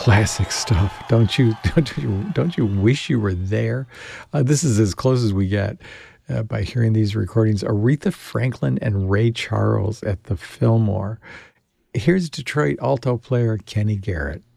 Classic stuff. Don't you wish you were there? This is as close as we get by hearing these recordings. Aretha Franklin and Ray Charles at the Fillmore. Here's Detroit alto player Kenny Garrett.